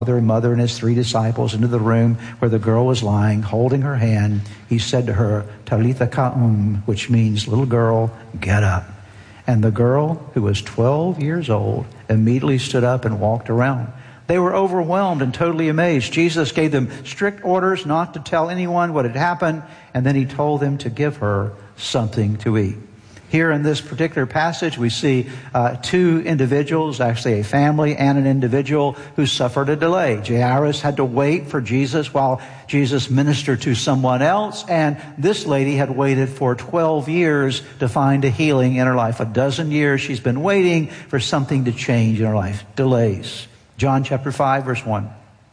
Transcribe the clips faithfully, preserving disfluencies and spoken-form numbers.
father and mother and his three disciples into the room where the girl was lying, holding her hand, he said to her, Talitha Ka'um, which means, little girl, get up. And the girl, who was twelve years old, immediately stood up and walked around. They were overwhelmed and totally amazed. Jesus gave them strict orders not to tell anyone what had happened, and then he told them to give her something to eat. Here in this particular passage, we see uh, two individuals, actually a family and an individual who suffered a delay. Jairus had to wait for Jesus while Jesus ministered to someone else, and this lady had waited for twelve years to find a healing in her life. A dozen years she's been waiting for something to change in her life. Delays. John chapter five, verse one.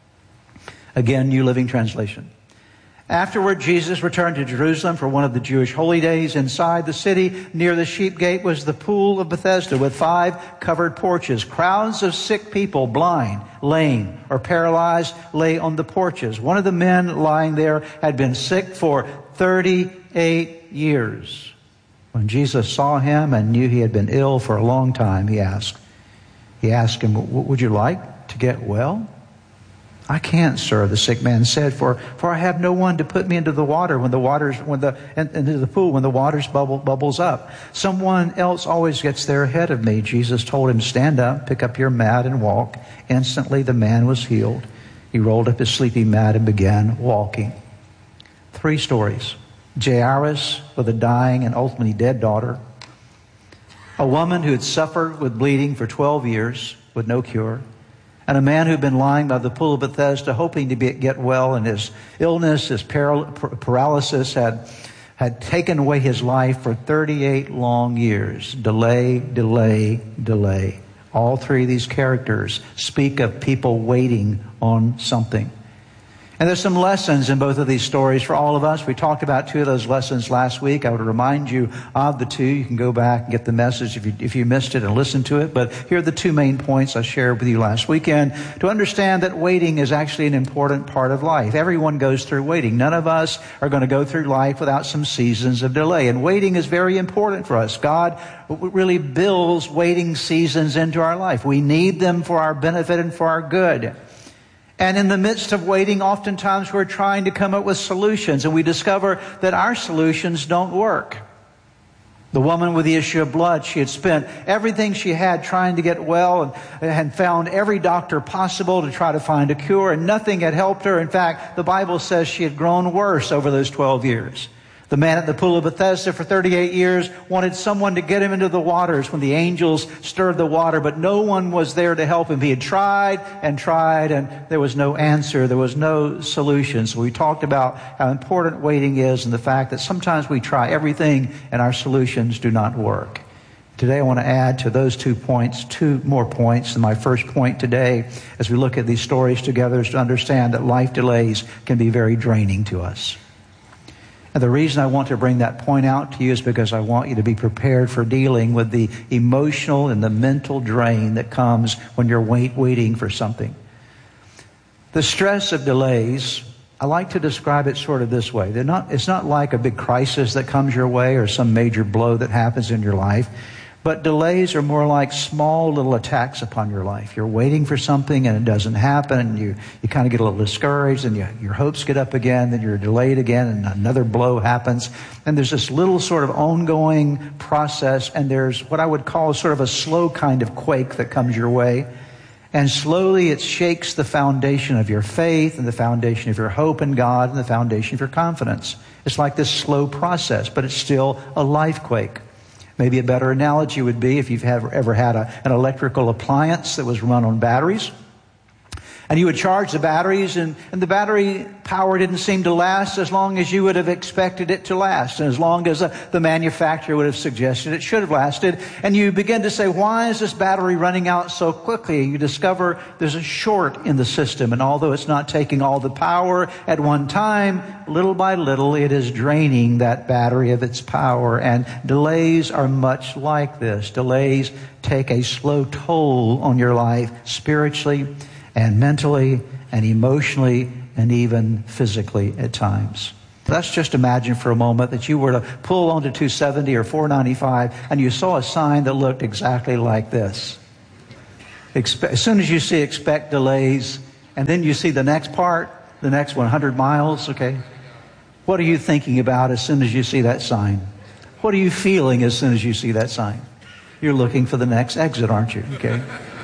Again, New Living Translation. Afterward, Jesus returned to Jerusalem for one of the Jewish holy days. Inside the city, near the sheep gate, was the pool of Bethesda with five covered porches. Crowds of sick people, blind, lame, or paralyzed, lay on the porches. One of the men lying there had been sick for thirty-eight years. When Jesus saw him and knew he had been ill for a long time, he asked, he asked him, would you like to get well? I can't, sir, the sick man said, for, for I have no one to put me into the water when the waters, when the, into the pool when the waters bubble, bubbles up. Someone else always gets there ahead of me. Jesus told him, stand up, pick up your mat and walk. Instantly the man was healed. He rolled up his sleeping mat and began walking. Three stories. Jairus with a dying and ultimately dead daughter. A woman who had suffered with bleeding for twelve years with no cure. And a man who'd been lying by the pool of Bethesda hoping to be, get well, and his illness, his paral- paralysis had, had taken away his life for thirty-eight long years. Delay, delay, delay. All three of these characters speak of people waiting on something. And there's some lessons in both of these stories for all of us. We talked about two of those lessons last week. I would remind you of the two. You can go back and get the message if you, if you missed it and listen to it. But here are the two main points I shared with you last weekend. To understand that waiting is actually an important part of life. Everyone goes through waiting. None of us are going to go through life without some seasons of delay. And waiting is very important for us. God really builds waiting seasons into our life. We need them for our benefit and for our good. And in the midst of waiting, oftentimes we're trying to come up with solutions, and we discover that our solutions don't work. The woman with the issue of blood, she had spent everything she had trying to get well and had found every doctor possible to try to find a cure, and nothing had helped her. In fact, the Bible says she had grown worse over those twelve years. The man at the pool of Bethesda for thirty-eight years wanted someone to get him into the waters when the angels stirred the water, but no one was there to help him. He had tried and tried, and there was no answer. There was no solution. So we talked about how important waiting is and the fact that sometimes we try everything and our solutions do not work. Today I want to add to those two points, two more points. And my first point today, as we look at these stories together, is to understand that life delays can be very draining to us. And the reason I want to bring that point out to you is because I want you to be prepared for dealing with the emotional and the mental drain that comes when you're wait, waiting for something. The stress of delays, I like to describe it sort of this way. They're not, it's not like a big crisis that comes your way or some major blow that happens in your life. But delays are more like small little attacks upon your life. You're waiting for something and it doesn't happen, and you, you kind of get a little discouraged, and you, your hopes get up again, then you're delayed again, and another blow happens. And there's this little sort of ongoing process, and there's what I would call sort of a slow kind of quake that comes your way. And slowly it shakes the foundation of your faith and the foundation of your hope in God and the foundation of your confidence. It's like this slow process, but it's still a life quake. Maybe a better analogy would be if you've ever had a, an electrical appliance that was run on batteries. And you would charge the batteries, and, and the battery power didn't seem to last as long as you would have expected it to last, and as long as uh, the manufacturer would have suggested it should have lasted. And you begin to say, why is this battery running out so quickly? You discover there's a short in the system, and although it's not taking all the power at one time, little by little it is draining that battery of its power. And delays are much like this. Delays take a slow toll on your life spiritually and mentally and emotionally and even physically at times. Let's just imagine for a moment that you were to pull onto two seventy or four ninety-five and you saw a sign that looked exactly like this. Expe- as soon as you see expect delays, And then you see the next part, the next one hundred miles, okay? What are you thinking about as soon as you see that sign? What are you feeling as soon as you see that sign? You're looking for the next exit, aren't you? Okay.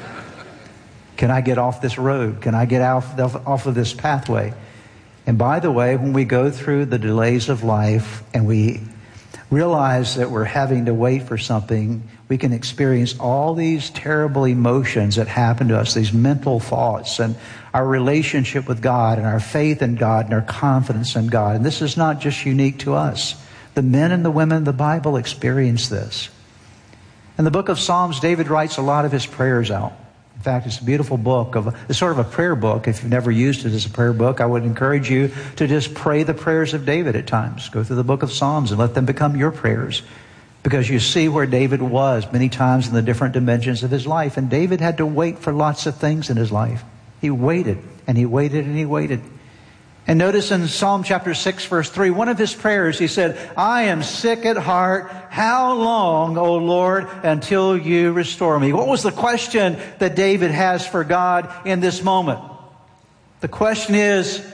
Can I get off this road? Can I get off, off of this pathway? And by the way, when we go through the delays of life and we realize that we're having to wait for something, we can experience all these terrible emotions that happen to us, these mental thoughts, and our relationship with God and our faith in God and our confidence in God. And this is not just unique to us. The men and the women in the Bible experience this. In the book of Psalms, David writes a lot of his prayers out. In fact, it's a beautiful book. Of It's sort of a prayer book. If you've never used it as a prayer book, I would encourage you to just pray the prayers of David at times. Go through the book of Psalms and let them become your prayers. Because you see where David was many times in the different dimensions of his life. And David had to wait for lots of things in his life. He waited, and he waited, and he waited. And notice in Psalm chapter six, verse three, one of his prayers, he said, I am sick at heart. How long, O Lord, until you restore me? What was the question that David has for God in this moment? The question is,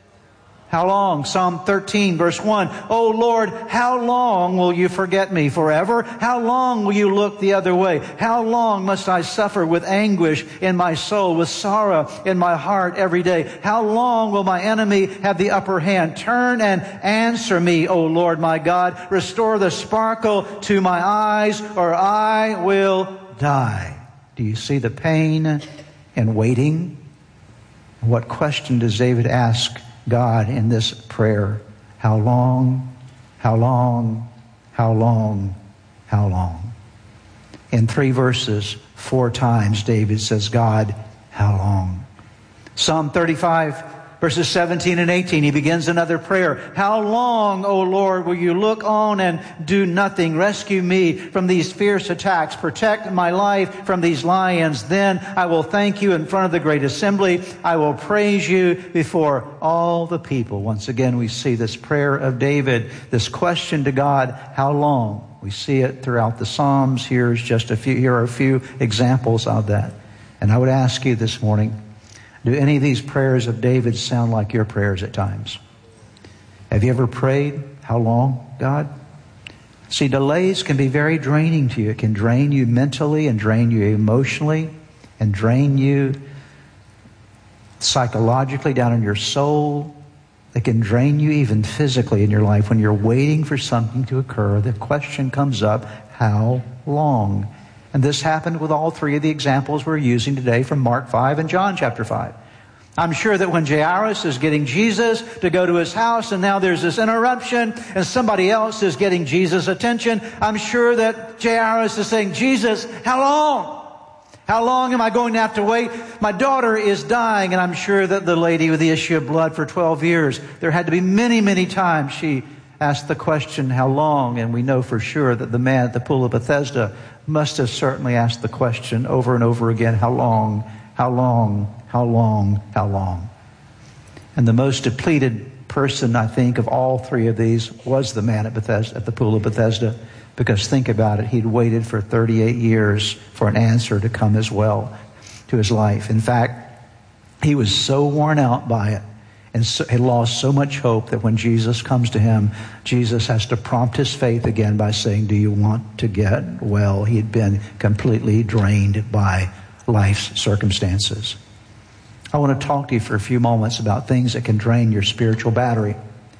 how long? Psalm thirteen, verse one. O Lord, how long will you forget me? Forever? How long will you look the other way? How long must I suffer with anguish in my soul, with sorrow in my heart every day? How long will my enemy have the upper hand? Turn and answer me, O Lord my God. Restore the sparkle to my eyes, or I will die. Do you see the pain in waiting? What question does David ask God in this prayer? How long, how long, how long, how long? In three verses, four times, David says, God, how long? Psalm thirty-five, verses seventeen and eighteen, he begins another prayer. How long, O Lord, will you look on and do nothing? Rescue me from these fierce attacks. Protect my life from these lions. Then I will thank you in front of the great assembly. I will praise you before all the people. Once again, we see this prayer of David, this question to God, how long? We see it throughout the Psalms. Here's just a few, here are a few examples of that. And I would ask you this morning, do any of these prayers of David sound like your prayers at times? Have you ever prayed, how long, God? See, delays can be very draining to you. It can drain you mentally and drain you emotionally and drain you psychologically down in your soul. It can drain you even physically in your life. When you're waiting for something to occur, the question comes up, how long? And this happened with all three of the examples we're using today from Mark five and John chapter five. I'm sure that when Jairus is getting Jesus to go to his house, and now there's this interruption, and somebody else is getting Jesus' attention, I'm sure that Jairus is saying, Jesus, how long? How long am I going to have to wait? My daughter is dying. And I'm sure that the lady with the issue of blood for twelve years, there had to be many, many times she asked the question, how long? And we know for sure that the man at the pool of Bethesda must have certainly asked the question over and over again, how long, how long, how long, how long? And the most depleted person, I think, of all three of these was the man at Bethesda, at the pool of Bethesda. Because think about it, he'd waited for thirty-eight years for an answer to come as well to his life. In fact, he was so worn out by it and so, he lost so much hope that when Jesus comes to him, Jesus has to prompt his faith again by saying, do you want to get well? He had been completely drained by life's circumstances. I want to talk to you for a few moments about things that can drain your spiritual battery.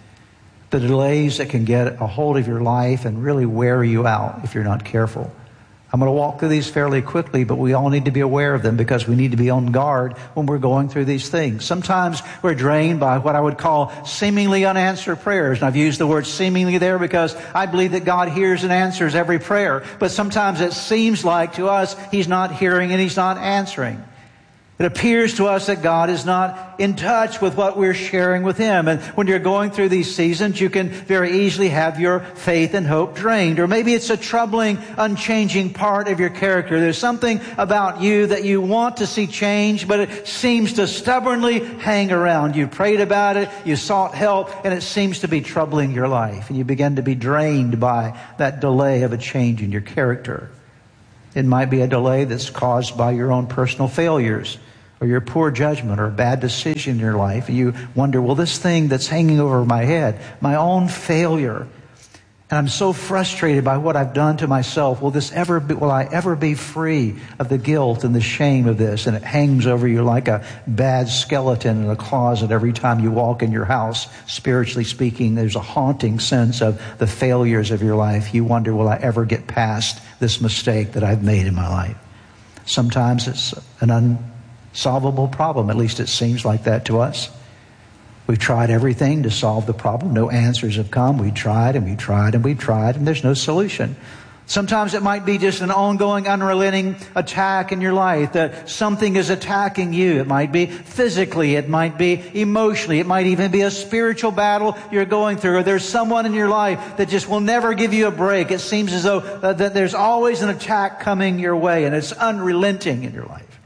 The delays that can get a hold of your life and really wear you out if you're not careful. I'm going to walk through these fairly quickly, but we all need to be aware of them because we need to be on guard when we're going through these things. Sometimes we're drained by what I would call seemingly unanswered prayers. And I've used the word seemingly there because I believe that God hears and answers every prayer. But sometimes it seems like to us He's not hearing and He's not answering. It appears to us that God is not in touch with what we're sharing with Him. And when you're going through these seasons, you can very easily have your faith and hope drained. Or maybe it's a troubling, unchanging part of your character. There's something about you that you want to see change, but it seems to stubbornly hang around. You prayed about it, you sought help, and it seems to be troubling your life. And you begin to be drained by that delay of a change in your character. It might be a delay that's caused by your own personal failures. or your poor judgment or a bad decision in your life, and you wonder, well, this thing that's hanging over my head, my own failure, and I'm so frustrated by what I've done to myself, will this ever be, will I ever be free of the guilt and the shame of this? And it hangs over you like a bad skeleton in a closet every time you walk in your house. Spiritually speaking, there's a haunting sense of the failures of your life. You wonder, will I ever get past this mistake that I've made in my life? Sometimes it's an unsolvable problem. At least it seems like that to us. We've tried everything to solve the problem. No answers have come. We tried and we tried and we tried, and there's no solution. Sometimes it might be just an ongoing, unrelenting attack in your life, that something is attacking you. It might be physically. It might be emotionally. It might even be a spiritual battle you're going through. Or there's someone in your life that just will never give you a break. It seems as though uh, that there's always an attack coming your way, and it's unrelenting in your life.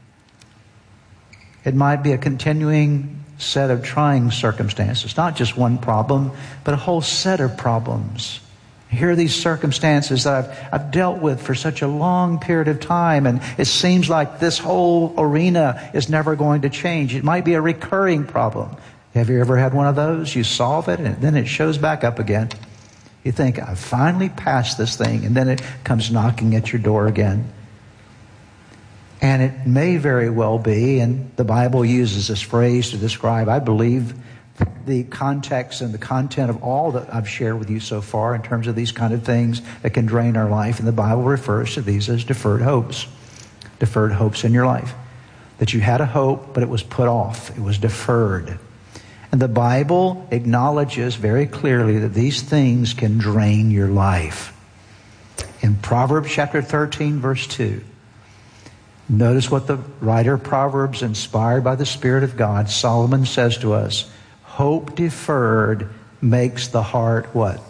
It might be a continuing set of trying circumstances, not just one problem, but a whole set of problems. Here are these circumstances that I've, I've dealt with for such a long period of time, and it seems like this whole arena is never going to change. It might be a recurring problem. Have you ever had one of those? You solve it, and then it shows back up again. You think, I've finally passed this thing, and then it comes knocking at your door again. And it may very well be, and the Bible uses this phrase to describe, I believe, the context and the content of all that I've shared with you so far in terms of these kind of things that can drain our life. And the Bible refers to these as deferred hopes. Deferred hopes in your life. That you had a hope, but it was put off. It was deferred. And the Bible acknowledges very clearly that these things can drain your life. In Proverbs chapter thirteen, verse two, notice what the writer of Proverbs, inspired by the Spirit of God, Solomon says to us, hope deferred makes the heart what?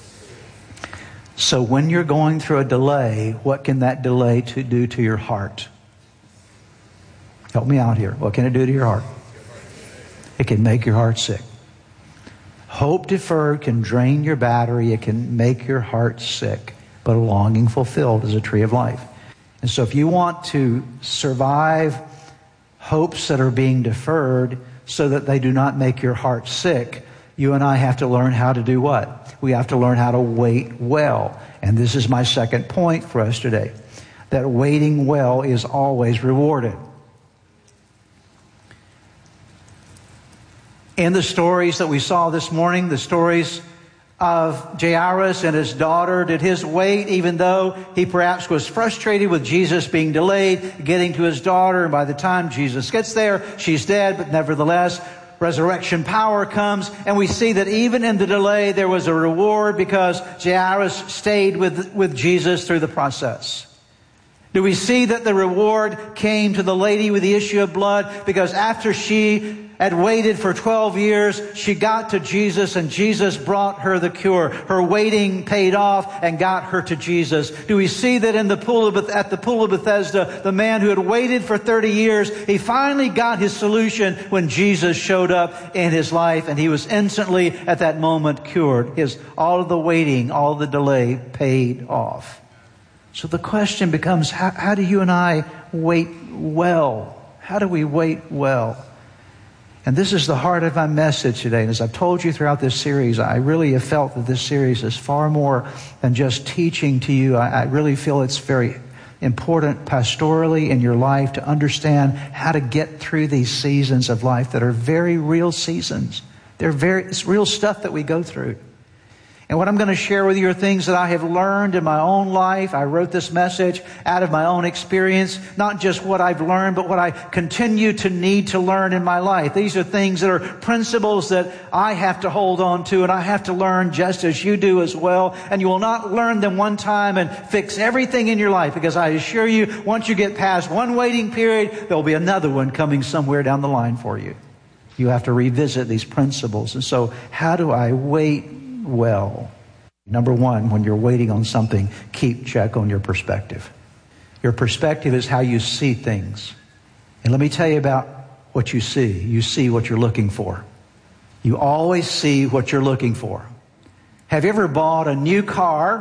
So when you're going through a delay, what can that delay to do to your heart? Help me out here. What can it do to your heart? It can make your heart sick. Hope deferred can drain your battery. It can make your heart sick. But a longing fulfilled is a tree of life. And so if you want to survive hopes that are being deferred so that they do not make your heart sick, you and I have to learn how to do what? We have to learn how to wait well. And this is my second point for us today, that waiting well is always rewarded. In the stories that we saw this morning, the stories of Jairus and his daughter, did his wait, even though he perhaps was frustrated with Jesus being delayed, getting to his daughter, and by the time Jesus gets there, she's dead, but nevertheless, resurrection power comes, and we see that even in the delay, there was a reward because Jairus stayed with, with Jesus through the process. Do we see that the reward came to the lady with the issue of blood because after she had waited for twelve years, she got to Jesus and Jesus brought her the cure. Her waiting paid off and got her to Jesus. Do we see that in the pool of, at the pool of Bethesda, the man who had waited for thirty years, he finally got his solution when Jesus showed up in his life, and he was instantly at that moment cured. His, all of the waiting, all of the delay paid off. So the question becomes, how, how do you and I wait well? How do we wait well? And this is the heart of my message today. And as I've told you throughout this series, I really have felt that this series is far more than just teaching to you. I, I really feel it's very important pastorally in your life to understand how to get through these seasons of life that are very real seasons. They're very, it's real stuff that we go through. And what I'm going to share with you are things that I have learned in my own life. I wrote this message out of my own experience, not just what I've learned, but what I continue to need to learn in my life. These are things that are principles that I have to hold on to, and I have to learn just as you do as well. And you will not learn them one time and fix everything in your life, because I assure you, once you get past one waiting period, there'll be another one coming somewhere down the line for you. You have to revisit these principles. And so, how do I wait well? Number one, when you're waiting on something, keep check on your perspective. Your perspective is how you see things. And let me tell you about what you see. You see what you're looking for. You always see what you're looking for. Have you ever bought a new car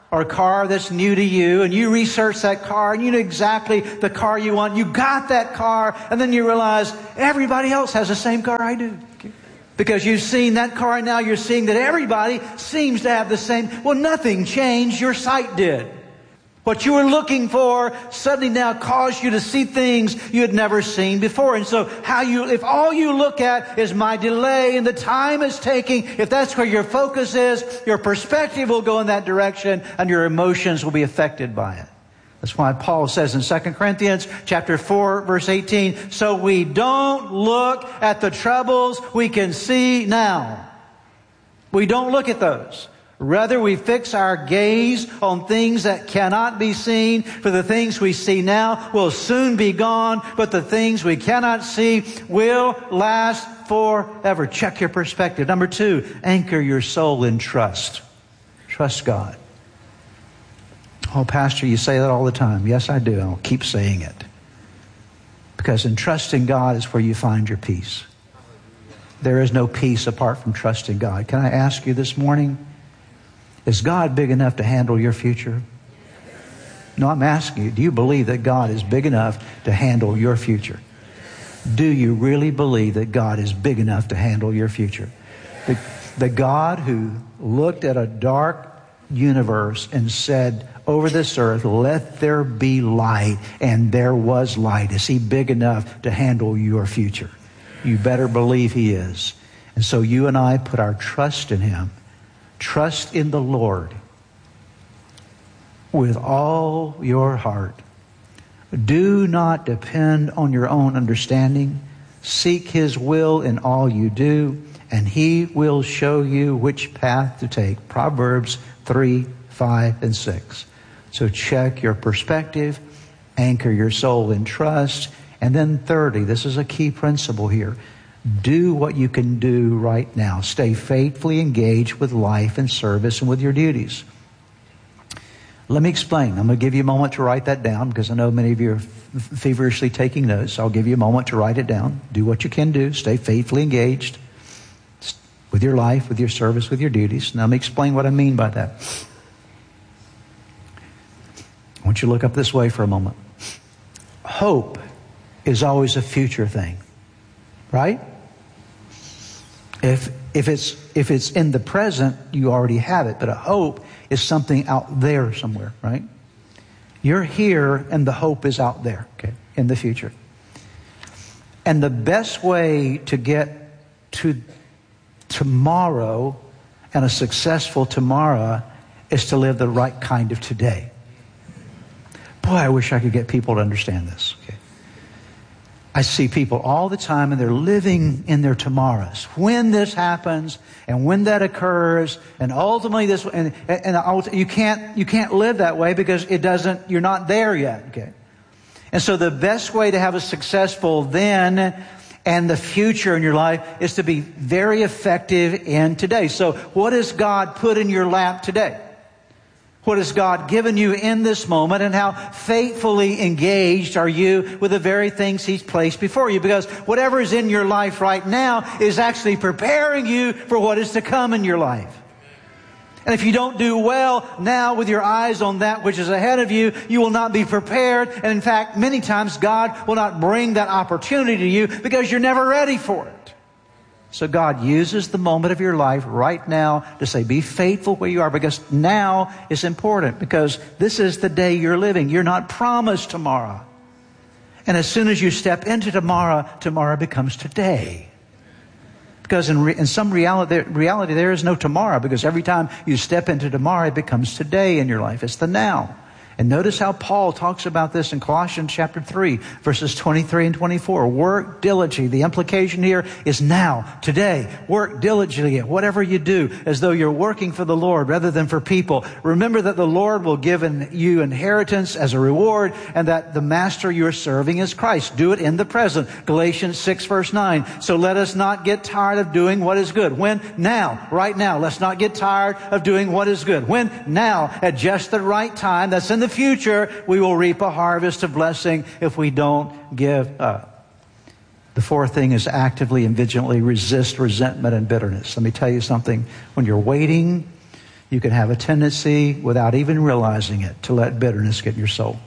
or a car that's new to you, and you research that car, and you know exactly the car you want. You got that car, and then you realize everybody else has the same car I do. Because you've seen that car, and now you're seeing that everybody seems to have the same. Well, nothing changed. Your sight did. What you were looking for suddenly now caused you to see things you had never seen before. And so how you, if all you look at is my delay and the time it's taking, if that's where your focus is, your perspective will go in that direction and your emotions will be affected by it. That's why Paul says in Second Corinthians chapter four, verse eighteen, so we don't look at the troubles we can see now. We don't look at those. Rather, we fix our gaze on things that cannot be seen, for the things we see now will soon be gone, but the things we cannot see will last forever. Check your perspective. Number two, anchor your soul in trust. Trust God. Oh, Pastor, you say that all the time. Yes, I do. I'll keep saying it. Because in trusting God is where you find your peace. There is no peace apart from trusting God. Can I ask you this morning, is God big enough to handle your future? No, I'm asking you, do you believe that God is big enough to handle your future? Do you really believe that God is big enough to handle your future? The, the God who looked at a dark universe and said, over this earth, let there be light, and there was light. Is He big enough to handle your future? You better believe He is. And so you and I put our trust in Him. Trust in the Lord with all your heart. Do not depend on your own understanding. Seek His will in all you do, and He will show you which path to take. Proverbs three, five, and six. So check your perspective, anchor your soul in trust, and then thirdly, this is a key principle here. Do what you can do right now. Stay faithfully engaged with life and service and with your duties. Let me explain. I'm going to give you a moment to write that down because I know many of you are feverishly taking notes. I'll give you a moment to write it down. Do what you can do. Stay faithfully engaged with your life, with your service, with your duties. Now let me explain what I mean by that. I want you to look up this way for a moment. Hope is always a future thing. Right? If if it's if it's in the present, you already have it. But a hope is something out there somewhere, right? You're here and the hope is out there, okay, in the future. And the best way to get to tomorrow and a successful tomorrow is to live the right kind of today. Boy, I wish I could get people to understand this, okay? I see people all the time and they're living in their tomorrows. When this happens and when that occurs and ultimately this, and, and, and you can't, you can't live that way because it doesn't, you're not there yet. Okay. And so the best way to have a successful then and the future in your life is to be very effective in today. So what has God put in your lap today? What has God given you in this moment, and how faithfully engaged are you with the very things He's placed before you? Because whatever is in your life right now is actually preparing you for what is to come in your life. And if you don't do well now with your eyes on that which is ahead of you, you will not be prepared. And in fact, many times God will not bring that opportunity to you because you're never ready for it. So God uses the moment of your life right now to say, be faithful where you are, because now is important, because this is the day you're living. You're not promised tomorrow. And as soon as you step into tomorrow, tomorrow becomes today. Because in, re- in some reality there, reality, there is no tomorrow, because every time you step into tomorrow, it becomes today in your life. It's the now. And notice how Paul talks about this in Colossians chapter three, verses twenty-three and twenty-four. Work diligently. The implication here is now, today. Work diligently at whatever you do, as though you're working for the Lord rather than for people. Remember that the Lord will give you inheritance as a reward, and that the master you're serving is Christ. Do it in the present. Galatians six, verse nine. So let us not get tired of doing what is good. When? Now. Right now. Let's not get tired of doing what is good. When? Now. At just the right time. That's in the future. We will reap a harvest of blessing if we don't give up. The fourth thing is actively and vigilantly resist resentment and bitterness. Let me tell you something. When you're waiting you can have a tendency, without even realizing it, to let bitterness get in your soul.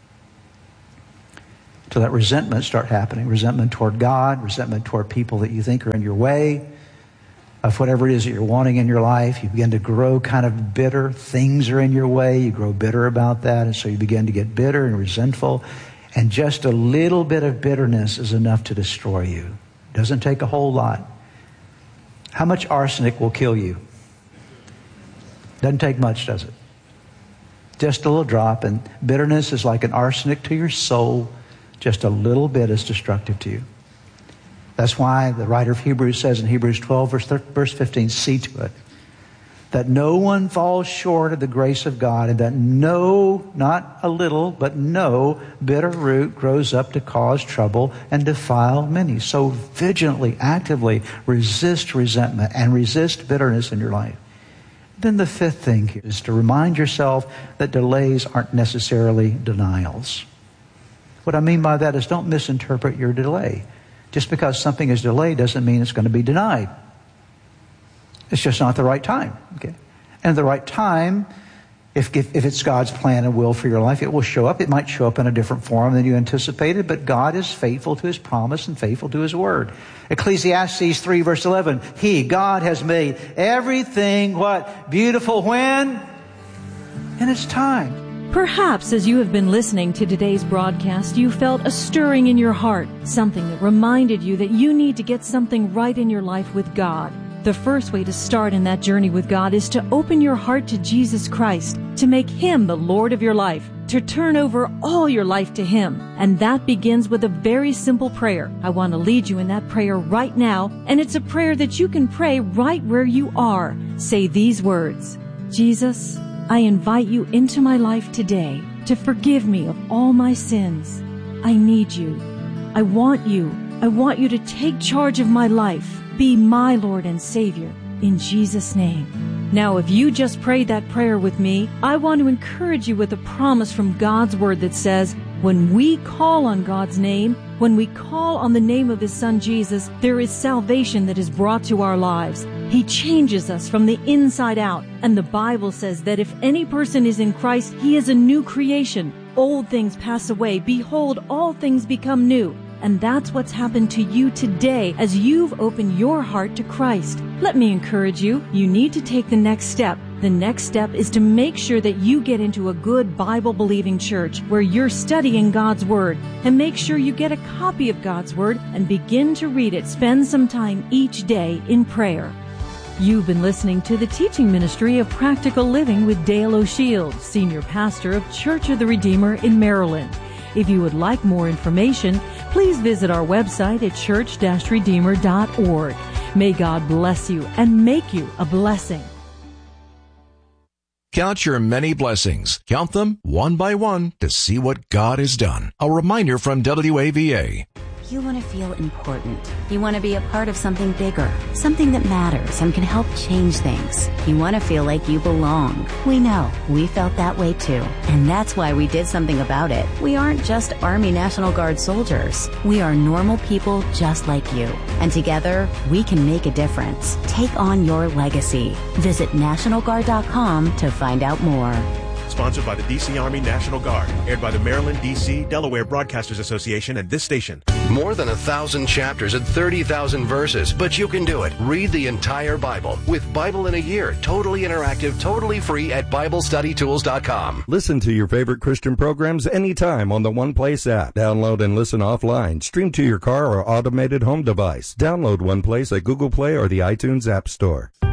To let resentment start happening. Resentment toward God, resentment toward people that you think are in your way, of whatever it is that you're wanting in your life. You begin to grow kind of bitter. Things are in your way. You grow bitter about that. And so you begin to get bitter and resentful. And just a little bit of bitterness is enough to destroy you. It doesn't take a whole lot. How much arsenic will kill you? Doesn't take much, does it? Just a little drop. And bitterness is like an arsenic to your soul. Just a little bit is destructive to you. That's why the writer of Hebrews says in Hebrews twelve, verse fifteen, see to it that no one falls short of the grace of God, and that no, not a little, but no bitter root grows up to cause trouble and defile many. So vigilantly, actively resist resentment and resist bitterness in your life. Then the fifth thing here is to remind yourself that delays aren't necessarily denials. What I mean by that is don't misinterpret your delay. Just because something is delayed doesn't mean it's going to be denied. It's just not the right time. Okay? And the right time, if, if, if it's God's plan and will for your life, it will show up. It might show up in a different form than you anticipated, but God is faithful to His promise and faithful to His word. Ecclesiastes three, verse eleven, He, God, has made everything, what? Beautiful when? In its time. Perhaps as you have been listening to today's broadcast, you felt a stirring in your heart, something that reminded you that you need to get something right in your life with God. The first way to start in that journey with God is to open your heart to Jesus Christ, to make Him the Lord of your life, to turn over all your life to Him. And that begins with a very simple prayer. I want to lead you in that prayer right now, and it's a prayer that you can pray right where you are. Say these words: Jesus, I invite you into my life today to forgive me of all my sins. I need you. I want you. I want you to take charge of my life. Be my Lord and Savior, in Jesus' name. Now, if you just prayed that prayer with me, I want to encourage you with a promise from God's Word that says, when we call on God's name, when we call on the name of His Son Jesus, there is salvation that is brought to our lives. He changes us from the inside out. And the Bible says that if any person is in Christ, he is a new creation. Old things pass away. Behold, all things become new. And that's what's happened to you today as you've opened your heart to Christ. Let me encourage you. You need to take the next step. The next step is to make sure that you get into a good Bible-believing church where you're studying God's Word. And make sure you get a copy of God's Word and begin to read it. Spend some time each day in prayer. You've been listening to the teaching ministry of Practical Living with Dale O'Shields, Senior Pastor of Church of the Redeemer in Maryland. If you would like more information, please visit our website at church dash redeemer dot org. May God bless you and make you a blessing. Count your many blessings. Count them one by one to see what God has done. A reminder from W A V A. You want to feel important. You want to be a part of something bigger, something that matters and can help change things. You want to feel like you belong. We know. We felt that way too. And that's why we did something about it. We aren't just Army National Guard soldiers. We are normal people just like you. And together, we can make a difference. Take on your legacy. Visit National Guard dot com to find out more. Sponsored by the D C Army National Guard. Aired by the Maryland, D C, Delaware Broadcasters Association and this station. More than a thousand chapters and thirty thousand verses, but you can do it. Read the entire Bible with Bible in a Year. Totally interactive, totally free at Bible Study Tools dot com. Listen to your favorite Christian programs anytime on the One Place app. Download and listen offline. Stream to your car or automated home device. Download One Place at Google Play or the iTunes App Store.